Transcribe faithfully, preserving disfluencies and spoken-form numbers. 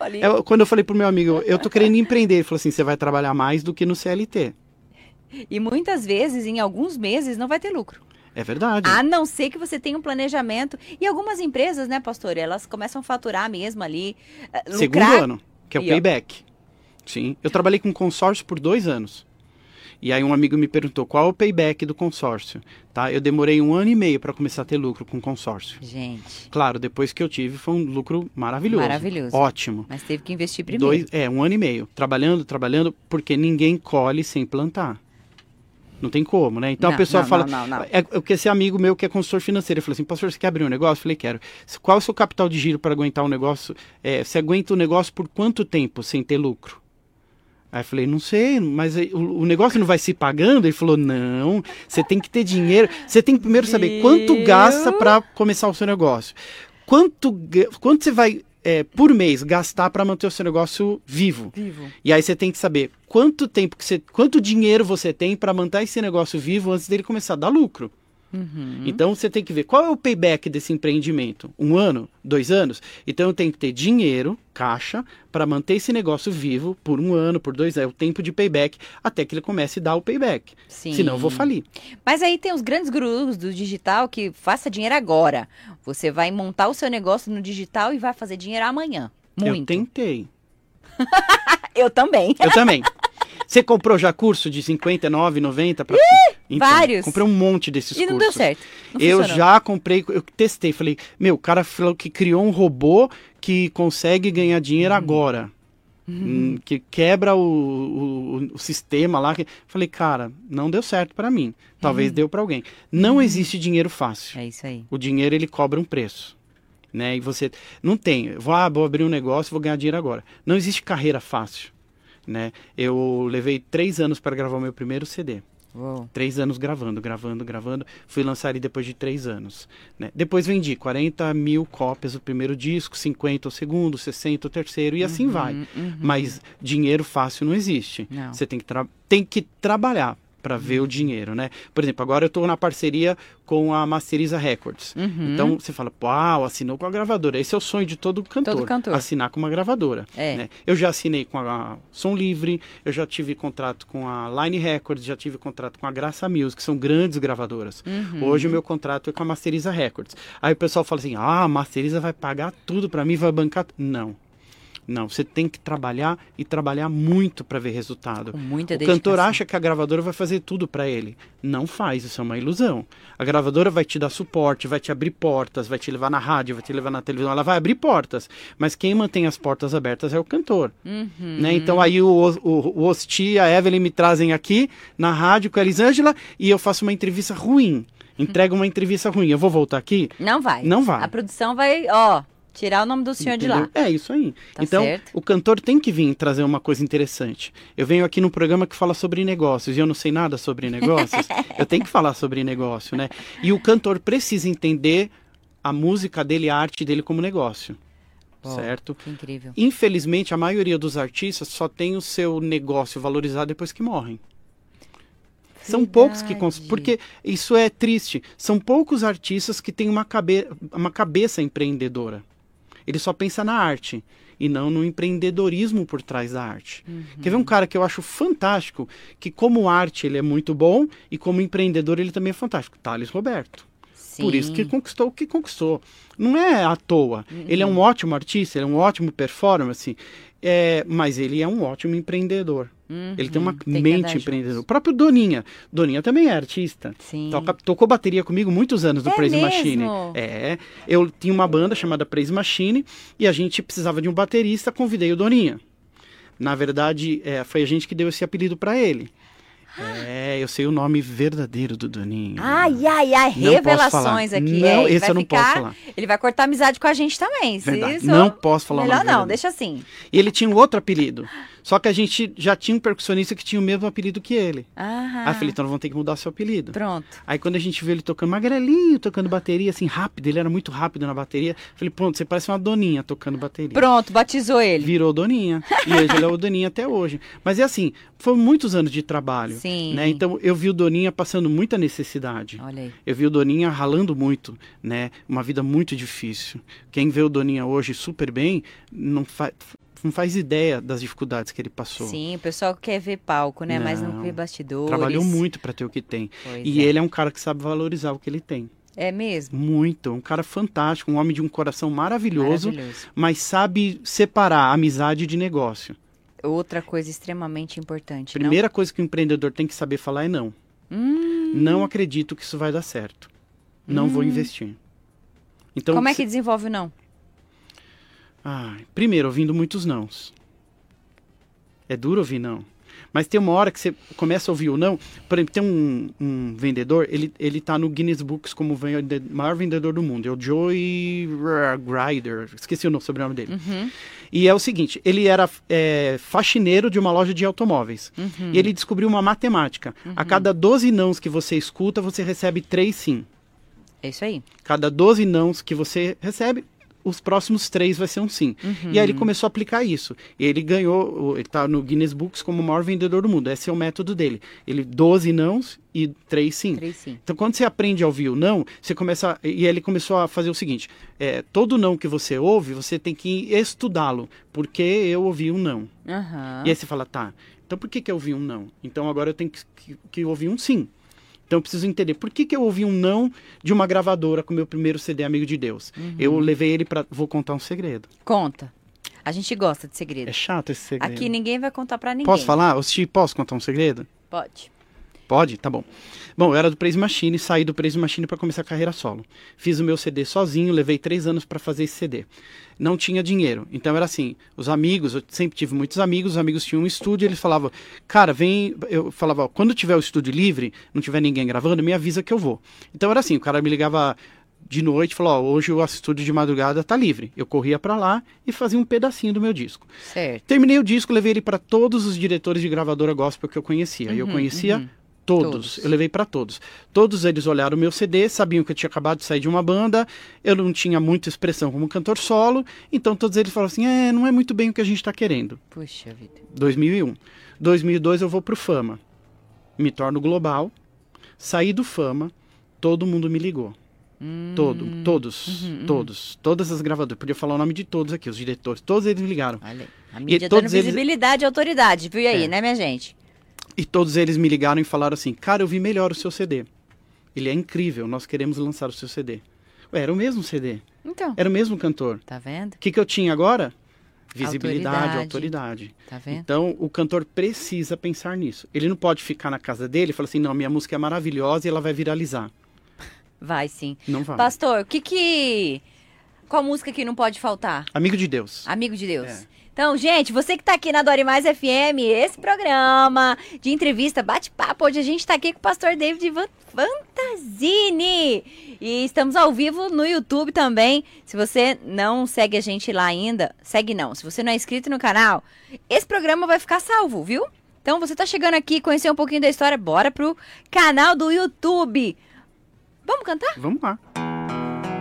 ali. É, quando eu falei pro meu amigo, eu tô querendo empreender, ele falou assim, você vai trabalhar mais do que no C L T. E muitas vezes, em alguns meses, não vai ter lucro. É verdade. A não ser que você tenha um planejamento. E algumas empresas, né, pastor, elas começam a faturar mesmo ali, uh, Segundo lucrar. ano, que é o E, ó. payback. Sim, eu trabalhei com consórcio por dois anos. E aí um amigo me perguntou qual é o payback do consórcio, tá? Eu demorei um ano e meio para começar a ter lucro com consórcio. Gente, Claro, depois que eu tive foi um lucro maravilhoso. Maravilhoso. Ótimo. mas teve que investir primeiro. Dois, é, um ano e meio, trabalhando, trabalhando, porque ninguém colhe sem plantar. Não tem como, né? Então Não, a pessoa não, fala, não, não, não. É, eu que esse amigo meu que é consultor financeiro, ele falou assim, pastor, você quer abrir um negócio? Eu falei, quero. Qual é o seu capital de giro para aguentar um negócio? É, você aguenta o negócio por quanto tempo sem ter lucro? Aí eu falei, não sei, mas o, o negócio não vai se pagando? Ele falou, não, você tem que ter dinheiro, você tem que primeiro saber quanto Viu? gasta para começar o seu negócio. Quanto, ga- quanto você vai, é, por mês, gastar para manter o seu negócio vivo? Vivo. E aí você tem que saber quanto tempo que você, quanto dinheiro você tem para manter esse negócio vivo antes dele começar a dar lucro. Uhum. Então você tem que ver qual é o payback desse empreendimento. Um ano? Dois anos? Então eu tenho que ter dinheiro, caixa, para manter esse negócio vivo por um ano, por dois anos. É o tempo de payback até que ele comece a dar o payback. Sim. Senão eu vou falir. Mas aí tem os grandes gurus do digital que faça dinheiro agora. Você vai montar o seu negócio no digital e vai fazer dinheiro amanhã. Muito. Eu tentei. Eu também. Eu também. Você comprou já curso de cinquenta e nove reais e noventa centavos? Pra... vários. Comprei um monte desses E não cursos. deu certo. Não Eu funcionou. já comprei, eu testei, falei, meu, o cara falou que criou um robô que consegue ganhar dinheiro agora. Hum, que quebra o, o, o sistema lá. Que... Falei, cara, não deu certo pra mim. Talvez deu pra alguém. Não existe dinheiro fácil. É isso aí. O dinheiro, ele cobra um preço. Né? E você não tem, vou, ah, vou abrir um negócio, vou ganhar dinheiro agora. Não existe carreira fácil. Né? Eu levei três anos para gravar o meu primeiro C D. Uou. Três anos gravando, gravando, gravando. Fui lançar ele depois de três anos. Né? Depois vendi quarenta mil cópias do primeiro disco, cinquenta o segundo, sessenta o terceiro e assim vai. uhum. Mas dinheiro fácil não existe. Não. Você tem que, tra- tem que trabalhar para ver o dinheiro, né? Por exemplo, agora eu estou na parceria com a Masteriza Records. Uhum. Então você fala, uau, assinou com a gravadora. Esse é o sonho de todo cantor, Todo cantor. assinar com uma gravadora. É. Né? Eu já assinei com a Som Livre, eu já tive contrato com a Line Records, já tive contrato com a Graça Music, que são grandes gravadoras. Uhum. Hoje o meu contrato é com a Masteriza Records. Aí o pessoal fala assim, ah, a Masteriza vai pagar tudo para mim, vai bancar... Não. Não, você tem que trabalhar e trabalhar muito para ver resultado. Com muita O dedicação. cantor acha que a gravadora vai fazer tudo para ele. Não faz, isso é uma ilusão. A gravadora vai te dar suporte, vai te abrir portas, vai te levar na rádio, vai te levar na televisão, ela vai abrir portas. Mas quem mantém as portas abertas é o cantor. Uhum. Né? Então aí o, o, o Osti e a Evelyn me trazem aqui na rádio com a Elisângela e eu faço uma entrevista ruim. Entrego uma entrevista ruim. Eu vou voltar aqui? Não vai. Não vai. A produção vai, ó, tirar o nome do senhor de lá. Entendeu? É isso aí. Tá então, certo. o cantor tem que vir trazer uma coisa interessante. Eu venho aqui num programa que fala sobre negócios e eu não sei nada sobre negócios. Eu tenho que falar sobre negócio, né? E o cantor precisa entender a música dele, a arte dele como negócio. Pô, certo? Que incrível. Infelizmente, a maioria dos artistas só tem o seu negócio valorizado depois que morrem. São poucos que cons... Verdade. Porque isso é triste. São poucos artistas que têm uma, cabe... uma cabeça empreendedora. Ele só pensa na arte e não no empreendedorismo por trás da arte. Uhum. Quer ver um cara que eu acho fantástico, que como arte ele é muito bom e como empreendedor ele também é fantástico? Thales Roberto. Sim. Por isso que conquistou o que conquistou. Não é à toa. Uhum. Ele é um ótimo artista, ele é um ótimo performance, é... mas ele é um ótimo empreendedor. Uhum. Ele tem uma Tem que mente andar empreendedora. juntos. O próprio Doninha. Doninha também é artista. Sim. Toca, tocou bateria comigo muitos anos do É Praise mesmo? Machine. É. Eu tinha uma banda chamada Praise Machine e a gente precisava de um baterista, convidei o Doninha. Na verdade, é, foi a gente que deu esse apelido para ele. É, eu sei o nome verdadeiro do Doninha. Ai, ai, ai, Não revelações posso falar. aqui. Não, é, ele esse vai eu não ficar, posso falar. Ele vai cortar amizade com a gente também. se Verdade, isso- não posso falar o Melhor nome não, verdadeiro. deixa assim. E ele tinha um outro apelido. Só que a gente já tinha um percussionista que tinha o mesmo apelido que ele. Ah, Aí eu falei, então nós vamos ter que mudar seu apelido. pronto. Aí quando a gente viu ele tocando magrelinho, tocando bateria, assim, rápido, ele era muito rápido na bateria. Falei, pronto, você parece uma doninha tocando bateria. Pronto, batizou ele. Virou Doninha. E hoje ele é o Doninha até hoje. Mas é assim, foram muitos anos de trabalho. Sim. Né? Então eu vi o Doninha passando muita necessidade. Olha aí. Eu vi o Doninha ralando muito, né? Uma vida muito difícil. Quem vê o Doninha hoje super bem, não faz... não faz ideia das dificuldades que ele passou. Sim, o pessoal quer ver palco, né? Não. Mas não vê bastidores. Trabalhou muito para ter o que tem. Pois e é. ele é um cara que sabe valorizar o que ele tem. É mesmo? Muito. Um cara fantástico, um homem de um coração maravilhoso, Maravilhoso. mas sabe separar amizade de negócio. Outra coisa extremamente importante, Primeira coisa que o empreendedor tem que saber falar é não. não? Hum, Não acredito que isso vai dar certo. Não Hum. vou investir. Então, como é se- que desenvolve o não? Ah, primeiro, ouvindo muitos nãos. É duro ouvir não. Mas tem uma hora que você começa a ouvir o não. Por exemplo, tem um, um vendedor, ele, ele tá no Guinness Books como o vende- maior vendedor do mundo. É o Joey Grider. Esqueci o nome- sobrenome dele. Uhum, E é o seguinte, ele era é, faxineiro de uma loja de automóveis. uhum. E ele descobriu uma matemática. A cada doze nãos que você escuta, você recebe três sim. É isso aí. Cada doze nãos que você recebe, os próximos três vai ser um sim. Uhum. E aí ele começou a aplicar isso. E ele ganhou, ele tá no Guinness Books como o maior vendedor do mundo. Esse é o método dele. Ele doze nãos e três sim. Três sim. Então, quando você aprende a ouvir o não, você começa. E ele começou a fazer o seguinte: é, todo não que você ouve, você tem que estudá-lo. Porque eu ouvi um não. Aham. E aí você fala, tá, então por que, que eu ouvi um não? Então agora eu tenho que, que, que ouvir um sim. Então eu preciso entender por que, que eu ouvi um não de uma gravadora com o meu primeiro C D Amigo de Deus. Eu levei ele pra. Vou contar um segredo. Conta. A gente gosta de segredo. É chato esse segredo. Aqui ninguém vai contar pra ninguém. Posso falar? Ô, Steve, posso contar um segredo? Pode. Pode? Tá bom. Bom, eu era do Praise Machine, saí do Praise Machine para começar a carreira solo. Fiz o meu C D sozinho, levei três anos para fazer esse C D. Não tinha dinheiro. Então era assim, os amigos, eu sempre tive muitos amigos, os amigos tinham um estúdio, eles falavam, cara, vem... Eu falava, ó, quando tiver o estúdio livre, não tiver ninguém gravando, me avisa que eu vou. Então era assim, o cara me ligava de noite, falou, ó, hoje o estúdio de madrugada tá livre. Eu corria para lá e fazia um pedacinho do meu disco. Certo. Terminei o disco, levei ele para todos os diretores de gravadora gospel que eu conhecia. E eu Uhum, conhecia... uhum. Todos. Todos. Eu levei para todos. Todos eles olharam o meu C D, sabiam que eu tinha acabado de sair de uma banda, eu não tinha muita expressão como cantor solo, então todos eles falaram assim, é, não é muito bem o que a gente está querendo. Puxa vida. dois mil e um. dois mil e dois eu vou pro Fama. Me torno global. Saí do Fama, todo mundo me ligou. Hum. Todo, todos, Uhum, uhum. todos. Todas as gravadoras. Podia falar o nome de todos aqui, os diretores. Todos eles me ligaram. Olha aí. A mídia todos dando eles- visibilidade e autoridade, viu? E aí, É. né, minha gente? E todos eles me ligaram e falaram assim, cara, eu vi melhor o seu C D. Ele é incrível, nós queremos lançar o seu C D. Ué, era o mesmo C D, Então, era o mesmo cantor. tá vendo? O que, que eu tinha agora? Visibilidade, Autoridade. autoridade. Tá vendo? Então, o cantor precisa pensar nisso. Ele não pode ficar na casa dele e falar assim, não, minha música é maravilhosa e ela vai viralizar. Vai sim. Não vai. Pastor, o que que... Qual música que não pode faltar? Amigo de Deus. Amigo de Deus. É. Então, gente, você que tá aqui na Dore Mais F M, esse programa de entrevista, bate-papo, hoje a gente tá aqui com o pastor David Van- Fantasini. E estamos ao vivo no YouTube também. Se você não segue a gente lá ainda, segue não. Se você não é inscrito no canal, esse programa vai ficar salvo, viu? Então, você tá chegando aqui, conhecer um pouquinho da história, bora pro canal do YouTube. Vamos cantar? Vamos lá.